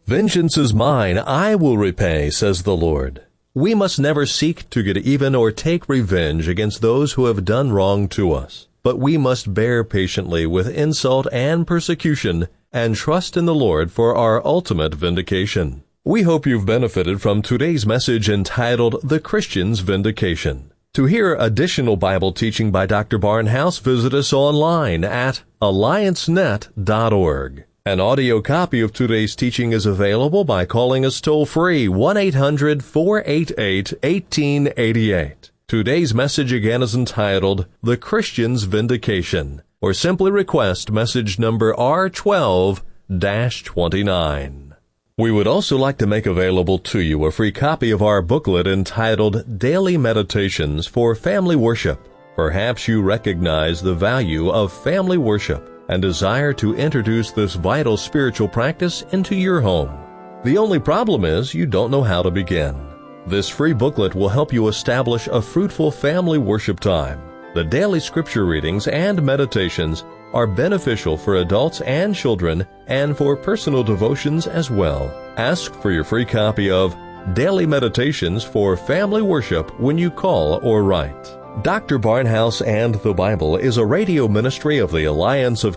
"Vengeance is mine, I will repay, says the Lord." We must never seek to get even or take revenge against those who have done wrong to us, but we must bear patiently with insult and persecution and trust in the Lord for our ultimate vindication. We hope you've benefited from today's message entitled The Christian's Vindication. To hear additional Bible teaching by Dr. Barnhouse, visit us online at alliancenet.org. An audio copy of today's teaching is available by calling us toll-free 1-800-488-1888. Today's message again is entitled The Christian's Vindication, or simply request message number R12-29. We would also like to make available to you a free copy of our booklet entitled Daily Meditations for Family Worship. Perhaps you recognize the value of family worship and desire to introduce this vital spiritual practice into your home. The only problem is you don't know how to begin. This free booklet will help you establish a fruitful family worship time. The daily scripture readings and meditations are beneficial for adults and children and for personal devotions as well. Ask for your free copy of Daily Meditations for Family Worship when you call or write. Dr. Barnhouse and the Bible is a radio ministry of the Alliance of